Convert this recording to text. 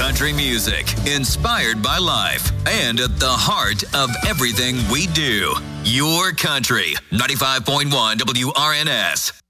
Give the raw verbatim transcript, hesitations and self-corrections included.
country music, inspired by life, and at the heart of everything we do. Your country. ninety-five point one W R N S.